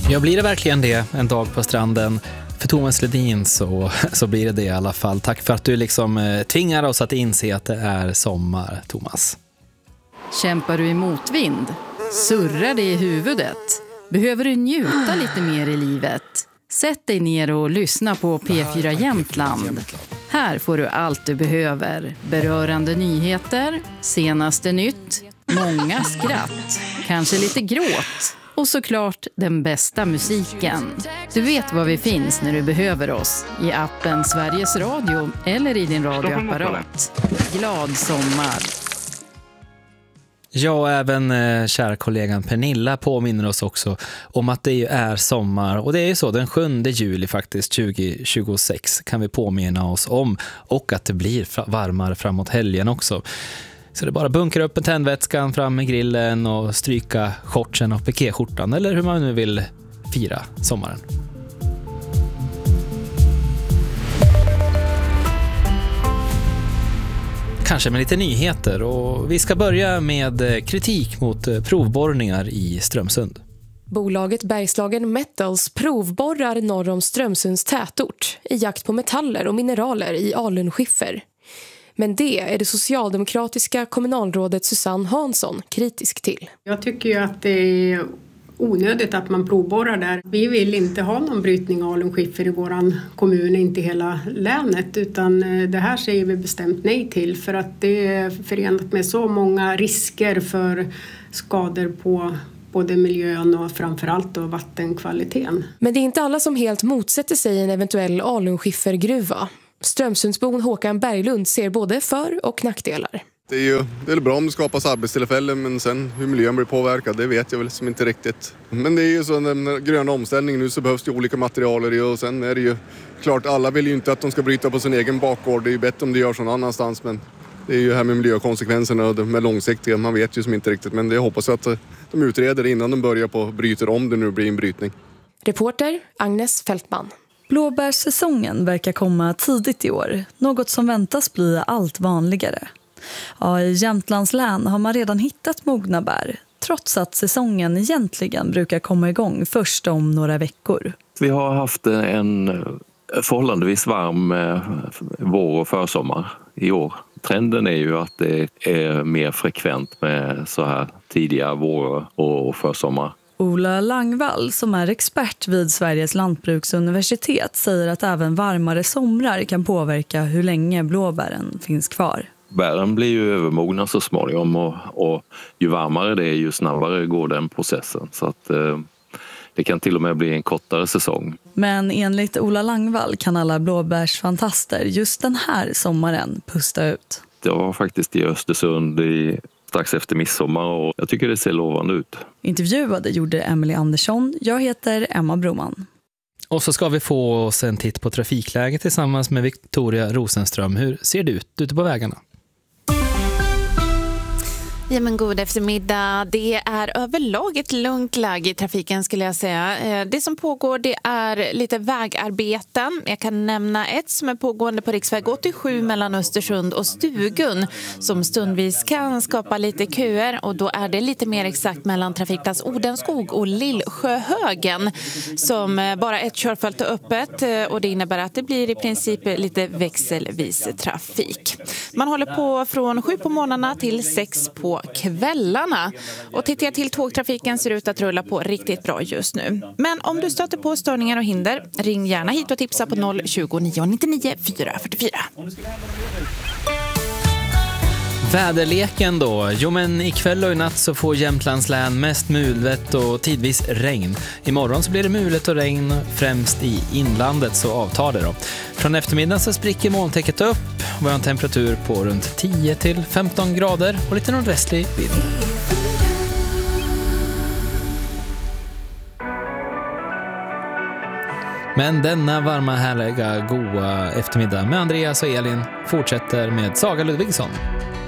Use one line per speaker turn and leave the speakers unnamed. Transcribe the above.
Ja, blir det verkligen det en dag på stranden? För Thomas Ledin så blir det i alla fall. Tack för att du liksom tvingar oss att inse att det är sommar, Thomas.
Kämpar du i motvind? Surrar det i huvudet? Behöver du njuta lite mer i livet? Sätt dig ner och lyssna på P4 Jämtland. Här får du allt du behöver. Berörande nyheter, senaste nytt, många skratt, kanske lite gråt. Och såklart den bästa musiken. Du vet var vi finns när du behöver oss. I appen Sveriges Radio eller i din radioapparat. Glad sommar.
Ja, även kära kollegan Pernilla påminner oss också om att det ju är sommar. Och det är ju så, den 7 juli faktiskt, 2026 kan vi påminna oss om. Och att det blir varmare framåt helgen också. Så det är bara bunkra upp med tändvätskan, fram med grillen och stryka shortsen och pikéskjortan. Eller hur man nu vill fira sommaren. Kanske med lite nyheter, och vi ska börja med kritik mot provborrningar i Strömsund.
Bolaget Bergslagen Metals provborrar norr om Strömsunds tätort i jakt på metaller och mineraler i alunskiffer. Men det är det socialdemokratiska kommunalrådet Susanne Hansson kritisk till.
Jag tycker ju att det är onödigt att man provborrar där. Vi vill inte ha någon brytning av alunskiffer i våran kommun, inte hela länet, utan det här säger vi bestämt nej till för att det är förenat med så många risker för skador på både miljön och framförallt då vattenkvaliteten. Men det är inte alla som helt motsätter sig en eventuell alunskiffergruva. Strömsundsbon Håkan Berglund ser både för- och nackdelar.
Det är bra om det skapas arbetstillfällen, men sen hur miljön blir påverkad, det vet jag väl som inte riktigt. Men det är ju så den gröna omställningen nu, så behövs det olika materialer i, och sen är det ju klart, alla vill ju inte att de ska bryta på sin egen bakgård. Det är ju bättre om det görs någon annanstans, men det är ju här med miljökonsekvenserna och med långsiktiga, man vet ju som inte riktigt, men det hoppas att de utreder innan de börjar på bryter, om det nu blir en brytning.
Reporter Agnes Fältman.
Blåbärssäsongen verkar komma tidigt i år, något som väntas bli allt vanligare. Ja, i Jämtlands län har man redan hittat mogna bär, trots att säsongen egentligen brukar komma igång först om några veckor.
Vi har haft en förhållandevis varm vår- och försommar i år. Trenden är ju att det är mer frekvent med så här tidiga vår- och försommar.
Ola Langvall, som är expert vid Sveriges lantbruksuniversitet, säger att även varmare somrar kan påverka hur länge blåbären finns kvar.
Bären blir ju övermogna så småningom, och ju varmare det är, ju snabbare går den processen. Så att det kan till och med bli en kortare säsong.
Men enligt Ola Langvall kan alla blåbärsfantaster just den här sommaren pusta ut.
Jag var faktiskt i Östersund strax efter midsommar, och jag tycker det ser lovande ut.
Intervjuade gjorde Emily Andersson. Jag heter Emma Broman.
Och så ska vi få oss en titt på trafikläget tillsammans med Victoria Rosenström. Hur ser det ut ute på vägarna?
Ja, men god eftermiddag. Det är överlag ett lugnt läge i trafiken, skulle jag säga. Det som pågår, det är lite vägarbeten. Jag kan nämna ett som är pågående på riksväg 87 mellan Östersund och Stugun, som stundvis kan skapa lite köer, och då är det lite mer exakt mellan trafikplats Odenskog och Lillsjöhögen, som bara ett körfält är öppet, och det innebär att det blir i princip lite växelvis trafik. Man håller på från 7 på morgnarna till 6 på kvällarna. Och tittar jag till tågtrafiken ser ut att rulla på riktigt bra just nu. Men om du stöter på störningar och hinder, ring gärna hit och tipsa på 020 999 444.
Väderleken då? Jo, men ikväll och i natt så får Jämtlands län mest mulet och tidvis regn. Imorgon så blir det mulet och regn, främst i inlandet, så avtar det då. Från eftermiddagen så spricker molntäcket upp. Vi har en temperatur på runt 10-15 grader och lite nordvästlig vind. Men denna varma, härliga, goa eftermiddag med Andreas och Elin fortsätter med Saga Ludvigsson.